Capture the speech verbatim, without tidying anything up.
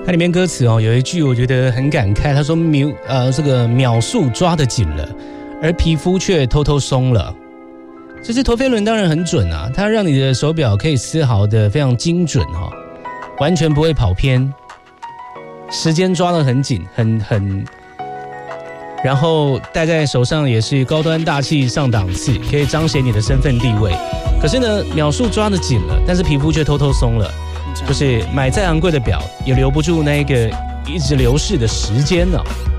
它里面歌词哦有一句我觉得很感慨，他说秒呃这个秒数抓得紧了，而皮肤却偷偷松了。这支陀飞轮当然很准啊，它让你的手表可以丝毫的非常精准哈、哦，完全不会跑偏，时间抓得很紧，很很。然后戴在手上也是高端大气上档次，可以彰显你的身份地位。可是呢，秒数抓得紧了，但是皮肤却偷偷松了，就是买再昂贵的表也留不住那个一直流逝的时间呢、啊。